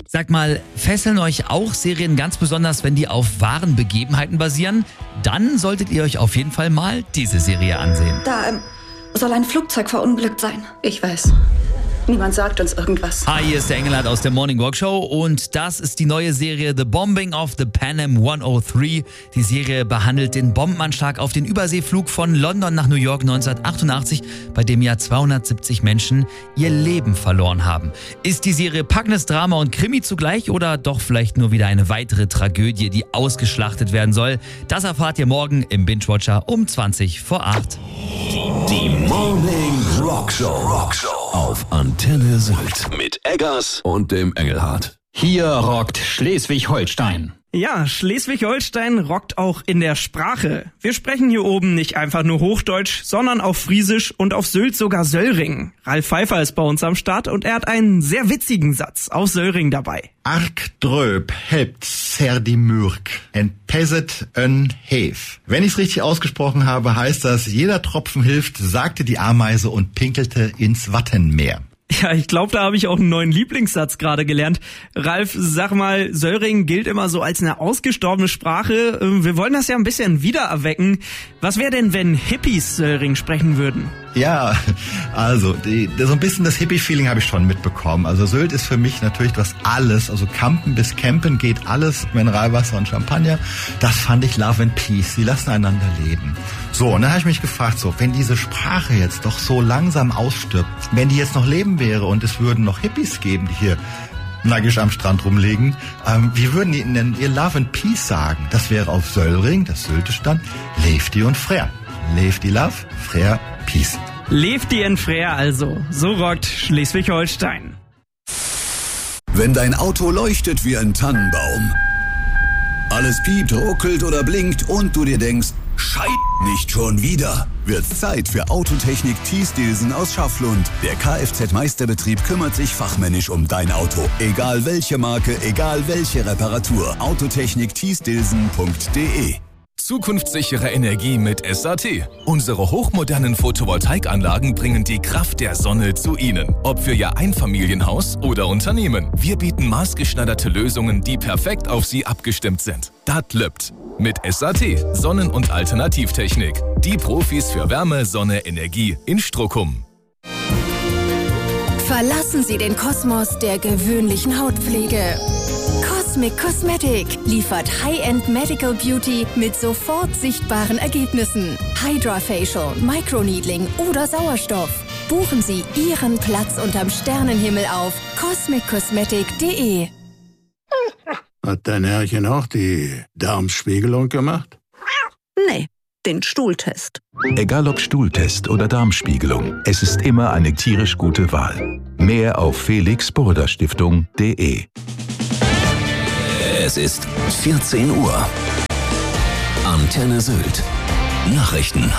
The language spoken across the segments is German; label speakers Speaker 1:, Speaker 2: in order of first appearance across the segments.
Speaker 1: Sag mal, fesseln euch auch Serien ganz besonders, wenn die auf wahren Begebenheiten basieren? Dann solltet ihr euch auf jeden Fall mal diese Serie ansehen.
Speaker 2: Da soll ein Flugzeug verunglückt sein.
Speaker 3: Ich weiß. Niemand sagt uns irgendwas.
Speaker 1: Hi, hier ist der Engelhardt aus der Morning Walk Show und das ist die neue Serie The Bombing of the Pan Am 103. Die Serie behandelt den Bombenanschlag auf den Überseeflug von London nach New York 1988, bei dem ja 270 Menschen ihr Leben verloren haben. Ist die Serie packendes Drama und Krimi zugleich oder doch vielleicht nur wieder eine weitere Tragödie, die ausgeschlachtet werden soll? Das erfahrt ihr morgen im Binge-Watcher um 20:08.
Speaker 4: Die Morning Rock Show auf Antenne Sylt mit Eggers und dem Engelhardt.
Speaker 5: Hier rockt Schleswig-Holstein.
Speaker 6: Ja, Schleswig-Holstein rockt auch in der Sprache. Wir sprechen hier oben nicht einfach nur Hochdeutsch, sondern auch Friesisch und auf Sylt sogar Söllring. Ralf Pfeiffer ist bei uns am Start und er hat einen sehr witzigen Satz aus Söllring dabei.
Speaker 7: Ark dröb helpt ser die Mürk en peset en hef. Wenn ich's richtig ausgesprochen habe, heißt das, jeder Tropfen hilft, sagte die Ameise und pinkelte ins Wattenmeer.
Speaker 6: Ja, ich glaube, da habe ich auch einen neuen Lieblingssatz gerade gelernt. Ralf, sag mal, Söllring gilt immer so als eine ausgestorbene Sprache. Wir wollen das ja ein bisschen wiedererwecken. Was wäre denn, wenn Hippies Söllring sprechen würden?
Speaker 7: Ja, also so ein bisschen das Hippie-Feeling habe ich schon mitbekommen. Also Sylt ist für mich natürlich das alles, also Campen bis Campen geht alles, Mineralwasser und Champagner. Das fand ich Love and Peace, sie lassen einander leben. So, und dann habe ich mich gefragt, so, wenn diese Sprache jetzt doch so langsam ausstirbt, wenn die jetzt noch leben wäre und es würden noch Hippies geben, die hier nackig am Strand rumliegen, wie würden die denn ihr Love and Peace sagen? Das wäre auf Söllring, das Syltisch dann, Lefty und Frère. Lefty Love, Frère Peace.
Speaker 6: Lefty and Frère also. So rockt Schleswig-Holstein.
Speaker 4: Wenn dein Auto leuchtet wie ein Tannenbaum, alles piept, ruckelt oder blinkt und du dir denkst, Scheiße, nicht schon wieder, wird's Zeit für Autotechnik Thiesdelsen aus Schafflund. Der Kfz-Meisterbetrieb kümmert sich fachmännisch um dein Auto. Egal welche Marke, egal welche Reparatur. Autotechnik Thiesdelsen.de.
Speaker 8: Zukunftssichere Energie mit SAT. Unsere hochmodernen Photovoltaikanlagen bringen die Kraft der Sonne zu Ihnen. Ob für Ihr Einfamilienhaus oder Unternehmen. Wir bieten maßgeschneiderte Lösungen, die perfekt auf Sie abgestimmt sind. Dat lübt. Mit SAT, Sonnen- und Alternativtechnik. Die Profis für Wärme, Sonne, Energie in Strockum.
Speaker 9: Verlassen Sie den Kosmos der gewöhnlichen Hautpflege. Cosmic Cosmetic liefert High-End Medical Beauty mit sofort sichtbaren Ergebnissen. Hydra-Facial, Microneedling oder Sauerstoff. Buchen Sie Ihren Platz unterm Sternenhimmel auf cosmiccosmetic.de.
Speaker 10: Hat dein Herrchen auch die Darmspiegelung gemacht?
Speaker 3: Nee, den Stuhltest.
Speaker 11: Egal ob Stuhltest oder Darmspiegelung, es ist immer eine tierisch gute Wahl. Mehr auf felixburda-stiftung.de.
Speaker 4: Es ist 14 Uhr. Antenne Sylt. Nachrichten.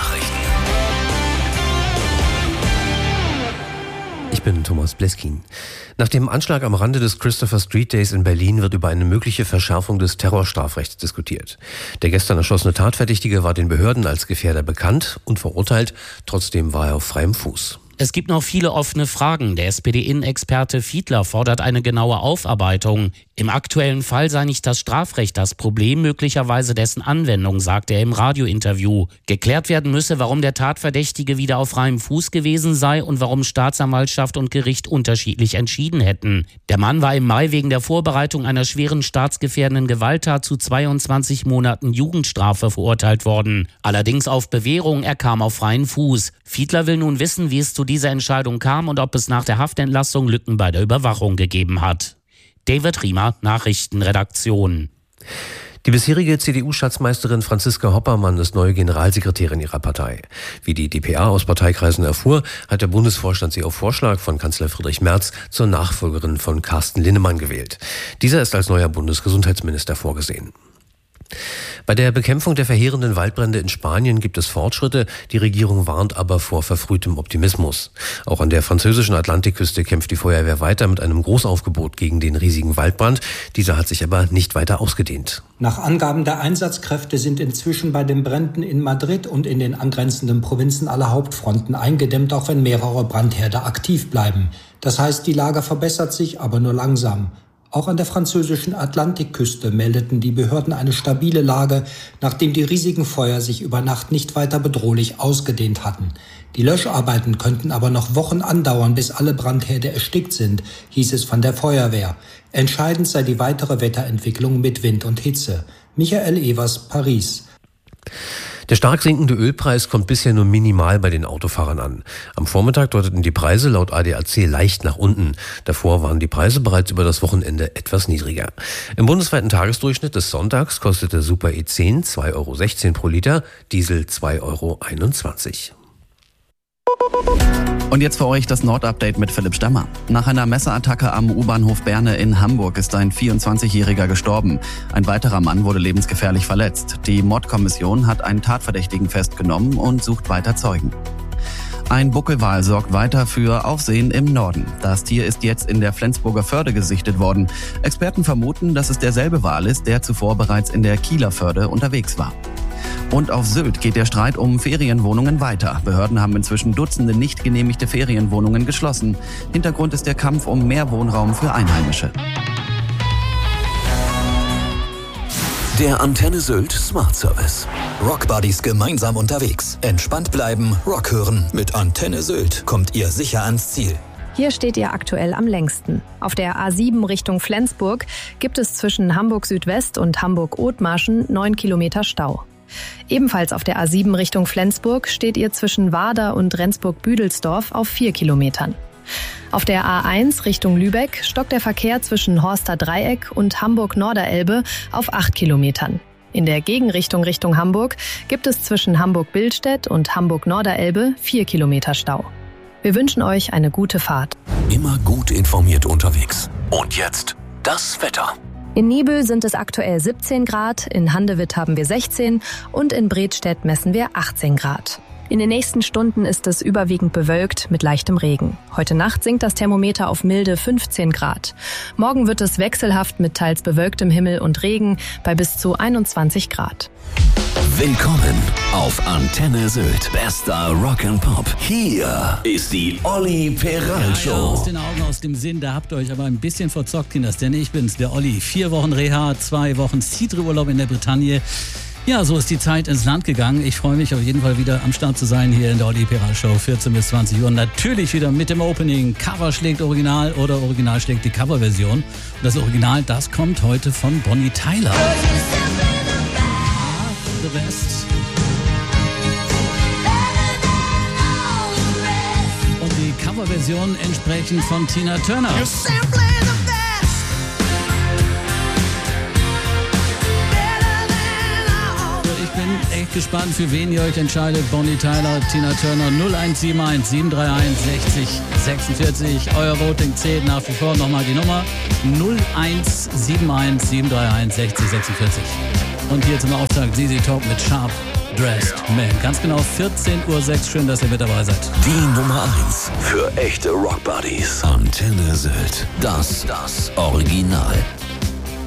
Speaker 12: Ich bin Thomas Bleskin. Nach dem Anschlag am Rande des Christopher Street Days in Berlin wird über eine mögliche Verschärfung des Terrorstrafrechts diskutiert. Der gestern erschossene Tatverdächtige war den Behörden als Gefährder bekannt und verurteilt. Trotzdem war er auf freiem Fuß.
Speaker 13: Es gibt noch viele offene Fragen. Der SPD-Innenexperte Fiedler fordert eine genaue Aufarbeitung. Im aktuellen Fall sei nicht das Strafrecht das Problem, möglicherweise dessen Anwendung, sagt er im Radiointerview. Geklärt werden müsse, warum der Tatverdächtige wieder auf freiem Fuß gewesen sei und warum Staatsanwaltschaft und Gericht unterschiedlich entschieden hätten. Der Mann war im Mai wegen der Vorbereitung einer schweren staatsgefährdenden Gewalttat zu 22 Monaten Jugendstrafe verurteilt worden. Allerdings auf Bewährung, er kam auf freien Fuß. Fiedler will nun wissen, wie es zu dieser Entscheidung kam und ob es nach der Haftentlassung Lücken bei der Überwachung gegeben hat. David Riemer, Nachrichtenredaktion.
Speaker 12: Die bisherige CDU-Schatzmeisterin Franziska Hoppermann ist neue Generalsekretärin ihrer Partei. Wie die dpa aus Parteikreisen erfuhr, hat der Bundesvorstand sie auf Vorschlag von Kanzler Friedrich Merz zur Nachfolgerin von Carsten Linnemann gewählt. Dieser ist als neuer Bundesgesundheitsminister vorgesehen. Bei der Bekämpfung der verheerenden Waldbrände in Spanien gibt es Fortschritte. Die Regierung warnt aber vor verfrühtem Optimismus. Auch an der französischen Atlantikküste kämpft die Feuerwehr weiter mit einem Großaufgebot gegen den riesigen Waldbrand. Dieser hat sich aber nicht weiter ausgedehnt.
Speaker 14: Nach Angaben der Einsatzkräfte sind inzwischen bei den Bränden in Madrid und in den angrenzenden Provinzen alle Hauptfronten eingedämmt, auch wenn mehrere Brandherde aktiv bleiben. Das heißt, die Lage verbessert sich, aber nur langsam. Auch an der französischen Atlantikküste meldeten die Behörden eine stabile Lage, nachdem die riesigen Feuer sich über Nacht nicht weiter bedrohlich ausgedehnt hatten. Die Löscharbeiten könnten aber noch Wochen andauern, bis alle Brandherde erstickt sind, hieß es von der Feuerwehr. Entscheidend sei die weitere Wetterentwicklung mit Wind und Hitze. Michael Evers, Paris.
Speaker 12: Der stark sinkende Ölpreis kommt bisher nur minimal bei den Autofahrern an. Am Vormittag deuteten die Preise laut ADAC leicht nach unten. Davor waren die Preise bereits über das Wochenende etwas niedriger. Im bundesweiten Tagesdurchschnitt des Sonntags kostete Super E10 2,16 € pro Liter, Diesel 2,21 €.
Speaker 15: Und jetzt für euch das Nord-Update mit Philipp Stemmer. Nach einer Messerattacke am U-Bahnhof Berne in Hamburg ist ein 24-Jähriger gestorben. Ein weiterer Mann wurde lebensgefährlich verletzt. Die Mordkommission hat einen Tatverdächtigen festgenommen und sucht weiter Zeugen. Ein Buckelwal sorgt weiter für Aufsehen im Norden. Das Tier ist jetzt in der Flensburger Förde gesichtet worden. Experten vermuten, dass es derselbe Wal ist, der zuvor bereits in der Kieler Förde unterwegs war. Und auf Sylt geht der Streit um Ferienwohnungen weiter. Behörden haben inzwischen Dutzende nicht genehmigte Ferienwohnungen geschlossen. Hintergrund ist der Kampf um mehr Wohnraum für Einheimische.
Speaker 4: Der Antenne Sylt Smart Service. Rockbuddies gemeinsam unterwegs. Entspannt bleiben, Rock hören. Mit Antenne Sylt kommt ihr sicher ans Ziel.
Speaker 16: Hier steht ihr aktuell am längsten. Auf der A7 Richtung Flensburg gibt es zwischen Hamburg Südwest und Hamburg-Othmarschen 9 Kilometer Stau. Ebenfalls auf der A7 Richtung Flensburg steht ihr zwischen Warder und Rendsburg-Büdelsdorf auf 4 Kilometern. Auf der A1 Richtung Lübeck stockt der Verkehr zwischen Horster Dreieck und Hamburg-Norderelbe auf 8 Kilometern. In der Gegenrichtung Richtung Hamburg gibt es zwischen Hamburg-Billstedt und Hamburg-Norderelbe 4 Kilometer Stau. Wir wünschen euch eine gute Fahrt.
Speaker 4: Immer gut informiert unterwegs. Und jetzt das Wetter.
Speaker 16: In Nibel sind es aktuell 17 Grad, in Handewitt haben wir 16 und in Bredstedt messen wir 18 Grad. In den nächsten Stunden ist es überwiegend bewölkt mit leichtem Regen. Heute Nacht sinkt das Thermometer auf milde 15 Grad. Morgen wird es wechselhaft mit teils bewölktem Himmel und Regen bei bis zu 21 Grad.
Speaker 4: Willkommen auf Antenne Sylt. Bester Rock'n'Pop. Hier ist die Olli Peral Show.
Speaker 17: Ja, aus den Augen, aus dem Sinn, da habt ihr euch aber ein bisschen verzockt, Kinders, denn ich bin's, der Olli. 4 Wochen Reha, 2 Wochen Cidre-Urlaub in der Bretagne. Ja, so ist die Zeit ins Land gegangen. Ich freue mich auf jeden Fall wieder am Start zu sein hier in der Olli Peral Show, 14 bis 20 Uhr. Natürlich wieder mit dem Opening. Cover schlägt Original oder Original schlägt die Coverversion. Und das Original, das kommt heute von Bonnie Tyler. The Best. Und die Coverversion entsprechend von Tina Turner. Ich bin echt gespannt, für wen ihr euch entscheidet. Bonnie Tyler, Tina Turner, 0171 731 60 46. Euer Voting zählt nach wie vor. Nochmal die Nummer 0171 731 60 46. Und hier zum Auftakt ZZ Top mit Sharp Dressed Man. Ganz genau 14:06 Uhr. Schön, dass ihr mit dabei seid.
Speaker 4: Die Nummer 1 für echte Rockbuddies. Antenne Sylt. Das Original.